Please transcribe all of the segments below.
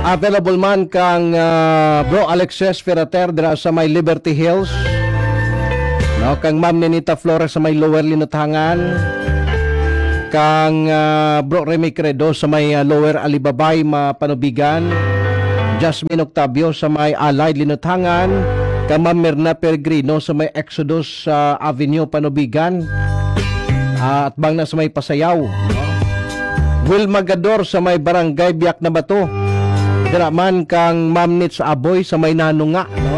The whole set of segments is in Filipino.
Available man kang Bro Alexis Ferrater dira sa may Liberty Hills. No, kang Ma'am Nenita Flores sa may Lower Linutangan. Kang Bro Remy Credo sa may Lower Alibabay Panubigan. Jasmine Octavio sa may Allied Linutangan. Kang Ma'am Mirna Peregrino sa may Exodus Avenue Panubigan. At bang na sa may Pasayaw. No? Will Magador sa may Barangay Biak na Bato. Diraman kang Ma'am Nits Aboy sa may Nanunga, no?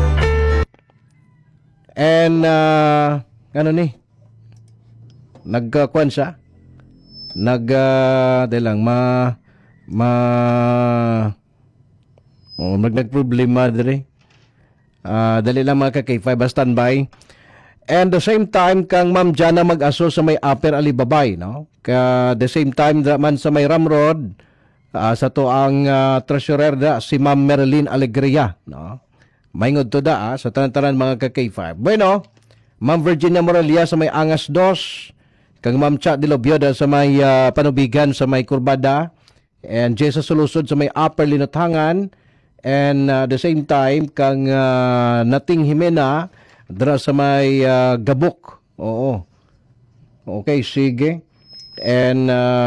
And ano ni? Nagkuan siya. Nagproblema diri. Dali lang mga ka-K5 standby. And the same time kang Ma'am Jana Mag-aso sa may Upper Alibabay, no? The same time man sa may Ramrod, sa to ang treasurer da si Ma'am Marilyn Alegria, no? Maingod to da sa tanan-tanan mga ka-K5. Bueno, Ma'am Virginia Moralia sa may Angas 2, kang Ma'am Cha de Lobioda sa may Panubigan sa may Kurbada, and Jesus Sulusod sa may Upper Linutangan, and the same time kang Nating Jimena dra sa may Gabok. Oo. Okay, sige. And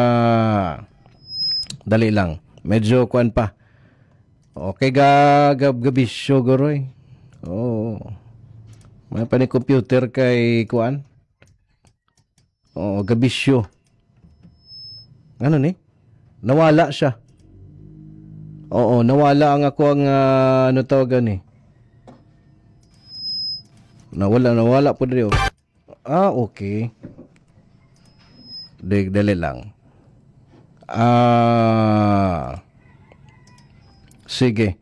dali lang. Medyo kuan pa. Okay, gabisyo goroy. Oo. May pa ni computer kay kuan. Oo, gabisyo. Ano ni? Nawala siya. Oo, nawala ang ako ang ano tawagan ni. Nawala po dito. Okay. Dali lang. Sige.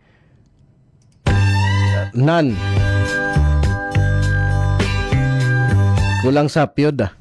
Nan. Kulang sa pyod